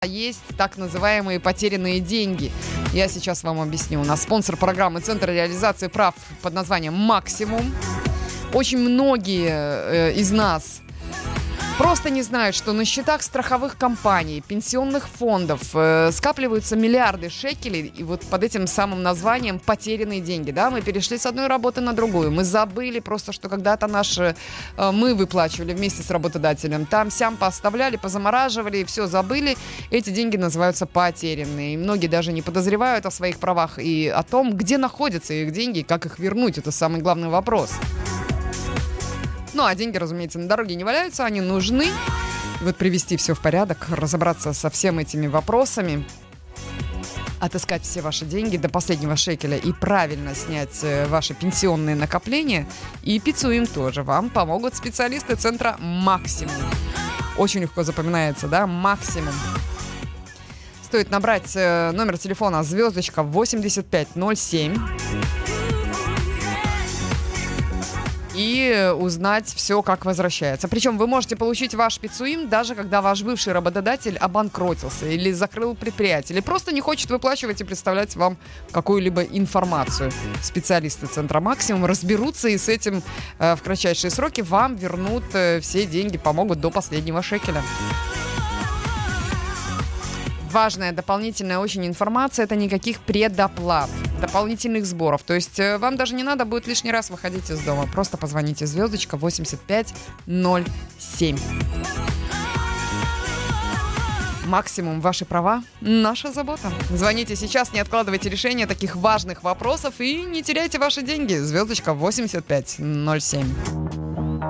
есть так называемые потерянные деньги. Я сейчас вам объясню. У нас спонсор программы Центр реализации прав под названием «Максимум». Очень многие из нас просто не знают, что на счетах страховых компаний, пенсионных фондов скапливаются миллиарды шекелей, и вот под этим самым названием «потерянные деньги». Да? Мы перешли с одной работы на другую. Мы забыли просто, что когда-то мы выплачивали вместе с работодателем. Там-сям поставляли, позамораживали, и все, забыли. Эти деньги называются потерянные. И многие даже не подозревают о своих правах и о том, где находятся их деньги, и как их вернуть. Это самый главный вопрос. Ну, а деньги, разумеется, на дороге не валяются, они нужны. И вот привести все в порядок, разобраться со всеми этими вопросами, отыскать все ваши деньги до последнего шекеля и правильно снять ваши пенсионные накопления. И пиццу тоже вам помогут специалисты центра «Максимум». Очень легко запоминается, да? «Максимум». Стоит набрать номер телефона звездочка 8507 и узнать все, как возвращается. Причем вы можете получить ваш пиццуим, даже когда ваш бывший работодатель обанкротился или закрыл предприятие, или просто не хочет выплачивать и представлять вам какую-либо информацию. Специалисты Центра «Максимум» разберутся и с этим в кратчайшие сроки вам вернут все деньги, помогут до последнего шекеля. Важная дополнительная очень информация – это никаких предоплат, дополнительных сборов. То есть вам даже не надо будет лишний раз выходить из дома. Просто позвоните звездочка 8507. «Максимум. Ваши права. Наша забота». Звоните сейчас, не откладывайте решение таких важных вопросов и не теряйте ваши деньги. Звездочка 8507.